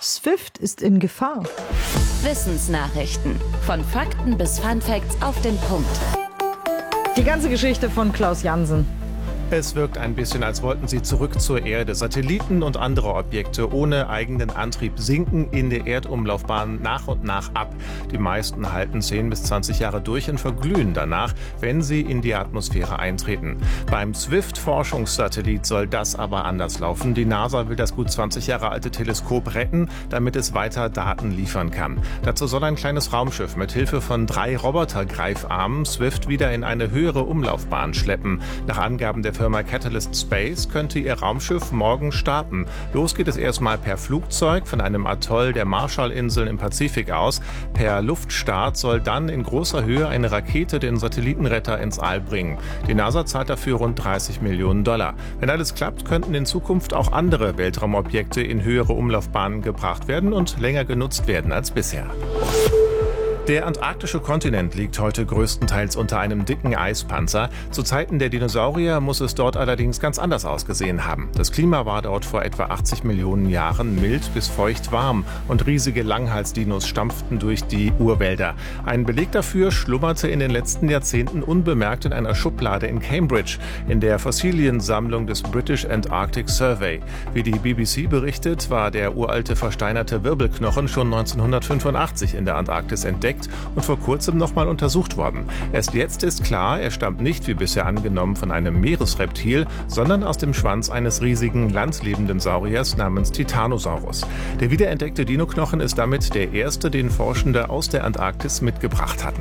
SWIFT ist in Gefahr. Wissensnachrichten. Von Fakten bis Funfacts auf den Punkt. Die ganze Geschichte von Klaus Jansen. Es wirkt ein bisschen, als wollten sie zurück zur Erde. Satelliten und andere Objekte ohne eigenen Antrieb sinken in der Erdumlaufbahn nach und nach ab. Die meisten halten 10 bis 20 Jahre durch und verglühen danach, wenn sie in die Atmosphäre eintreten. Beim SWIFT-Forschungssatellit soll das aber anders laufen. Die NASA will das gut 20 Jahre alte Teleskop retten, damit es weiter Daten liefern kann. Dazu soll ein kleines Raumschiff mit Hilfe von 3 Robotergreifarmen SWIFT wieder in eine höhere Umlaufbahn schleppen. Nach Angaben der Firma Catalyst Space könnte ihr Raumschiff morgen starten. Los geht es erstmal per Flugzeug von einem Atoll der Marshallinseln im Pazifik aus. Per Luftstart soll dann in großer Höhe eine Rakete den Satellitenretter ins All bringen. Die NASA zahlt dafür rund $30 Millionen. Wenn alles klappt, könnten in Zukunft auch andere Weltraumobjekte in höhere Umlaufbahnen gebracht werden und länger genutzt werden als bisher. Der antarktische Kontinent liegt heute größtenteils unter einem dicken Eispanzer. Zu Zeiten der Dinosaurier muss es dort allerdings ganz anders ausgesehen haben. Das Klima war dort vor etwa 80 Millionen Jahren mild bis feucht warm und riesige Langhalsdinos stampften durch die Urwälder. Ein Beleg dafür schlummerte in den letzten Jahrzehnten unbemerkt in einer Schublade in Cambridge, in der Fossiliensammlung des British Antarctic Survey. Wie die BBC berichtet, war der uralte versteinerte Wirbelknochen schon 1985 in der Antarktis entdeckt und vor kurzem nochmal untersucht worden. Erst jetzt ist klar, er stammt nicht wie bisher angenommen von einem Meeresreptil, sondern aus dem Schwanz eines riesigen landlebenden Sauriers namens Titanosaurus. Der wiederentdeckte Dinoknochen ist damit der erste, den Forschende aus der Antarktis mitgebracht hatten.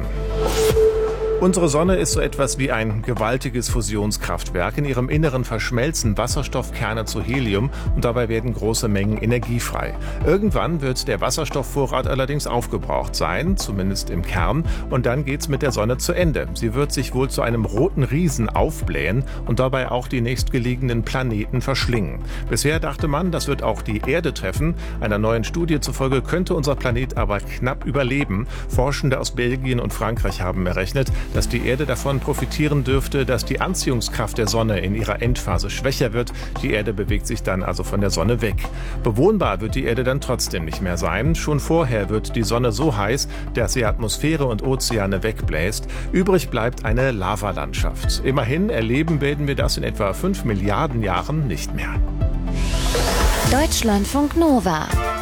Unsere Sonne ist so etwas wie ein gewaltiges Fusionskraftwerk. In ihrem Inneren verschmelzen Wasserstoffkerne zu Helium und dabei werden große Mengen Energie frei. Irgendwann wird der Wasserstoffvorrat allerdings aufgebraucht sein, zumindest im Kern, und dann geht's mit der Sonne zu Ende. Sie wird sich wohl zu einem roten Riesen aufblähen und dabei auch die nächstgelegenen Planeten verschlingen. Bisher dachte man, das wird auch die Erde treffen. Einer neuen Studie zufolge könnte unser Planet aber knapp überleben. Forschende aus Belgien und Frankreich haben errechnet, dass die Erde davon profitieren dürfte, dass die Anziehungskraft der Sonne in ihrer Endphase schwächer wird. Die Erde bewegt sich dann also von der Sonne weg. Bewohnbar wird die Erde dann trotzdem nicht mehr sein. Schon vorher wird die Sonne so heiß, dass sie Atmosphäre und Ozeane wegbläst. Übrig bleibt eine Lavalandschaft. Immerhin erleben werden wir das in etwa 5 Milliarden Jahren nicht mehr. Deutschlandfunk Nova